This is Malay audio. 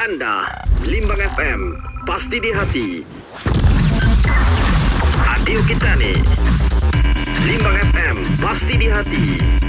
anda, Limbang FM, pasti di hati. Radio kita ni, Limbang FM, pasti di hati.